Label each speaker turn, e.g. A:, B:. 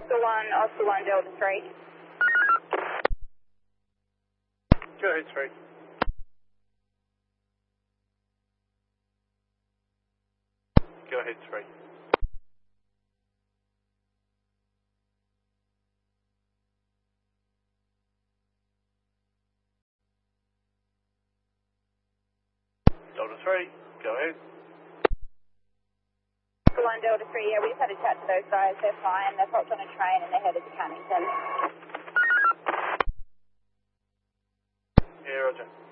A: Oscar 1, Delta 3.
B: Go ahead, 3. Go ahead, 3. Delta 3, go ahead.
A: Oscar 1, Delta 3, yeah, we just had a chat to those guys. They're fine. They've hopped on a train and they're headed to Cannington.
B: Yeah, roger.